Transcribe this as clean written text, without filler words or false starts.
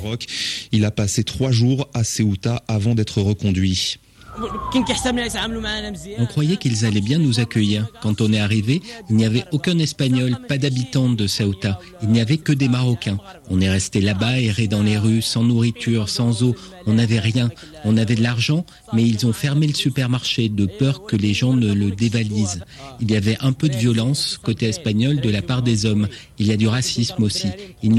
Maroc. Il a passé 3 jours à Ceuta avant d'être reconduit. On croyait qu'ils allaient bien nous accueillir. Quand on est arrivé, il n'y avait aucun Espagnol, pas d'habitants de Ceuta. Il n'y avait que des Marocains. On est resté là-bas, erré dans les rues, sans nourriture, sans eau. On n'avait rien. On avait de l'argent, mais ils ont fermé le supermarché de peur que les gens ne le dévalisent. Il y avait un peu de violence côté espagnol de la part des hommes. Il y a du racisme aussi.